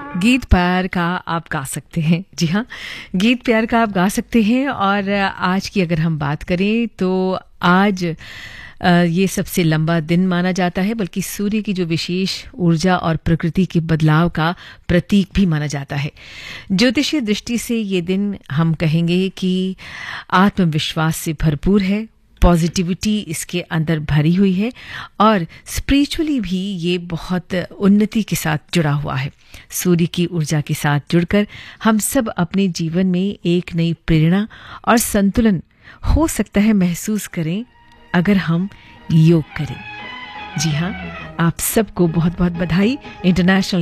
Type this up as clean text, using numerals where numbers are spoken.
गीत प्यार का आप गा सकते हैं। जी हाँ, गीत प्यार का आप गा सकते हैं। और आज की अगर हम बात करें तो आज ये सबसे लंबा दिन माना जाता है, बल्कि सूर्य की जो विशेष ऊर्जा और प्रकृति के बदलाव का प्रतीक भी माना जाता है। ज्योतिषीय दृष्टि से ये दिन हम कहेंगे कि आत्मविश्वास से भरपूर है, पॉजिटिविटी इसके अंदर भरी हुई है और स्पिरिचुअली भी ये बहुत उन्नति के साथ जुड़ा हुआ है। सूर्य की ऊर्जा के साथ जुड़कर हम सब अपने जीवन में एक नई प्रेरणा और संतुलन हो सकता है महसूस करें अगर हम योग करें। जी हाँ, आप सबको बहुत बहुत बधाई। इंटरनेशनल